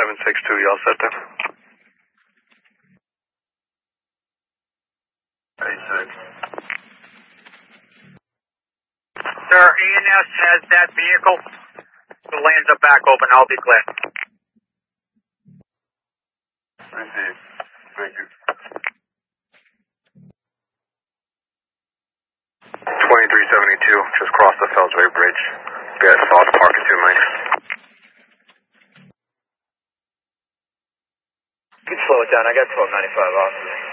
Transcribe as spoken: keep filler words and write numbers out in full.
seven six two, you all set there? eight six. Sir, E N S has that vehicle. The lanes are back open. I'll be clear. Received. Thank you. twenty-three seventy-two, just crossed the Fellsway Bridge. Gas south, parking two lanes. You can slow it down. I got twelve ninety-five off.